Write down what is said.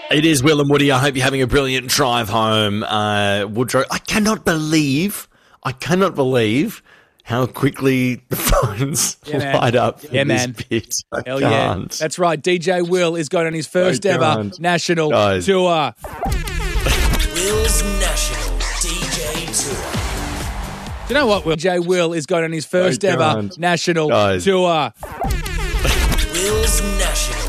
It is Will and Woody. I hope you're having a brilliant drive home. Woodrow, I cannot believe how quickly the phones light up for this bit. Hell yeah. That's right. DJ Will is going on his first ever national tour. Will's national DJ tour. Do you know what, Will? DJ Will is going on his first ever national tour. Will's national